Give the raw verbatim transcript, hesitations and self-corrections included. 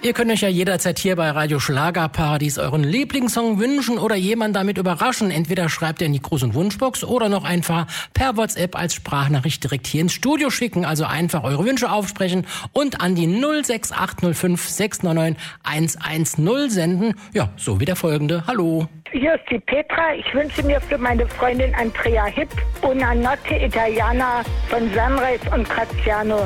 Ihr könnt euch ja jederzeit hier bei Radio Schlagerparadies euren Lieblingssong wünschen oder jemanden damit überraschen. Entweder schreibt ihr in die Gruß- und Wunschbox oder noch einfach per WhatsApp als Sprachnachricht direkt hier ins Studio schicken. Also einfach eure Wünsche aufsprechen und an die null sechs acht null fünf sechs neun neun eins eins null senden. Ja, so wie der folgende. Hallo. Hier ist die Petra. Ich wünsche mir für meine Freundin Andrea Hipp Una Notte Italiana von Sunrise und Graziano.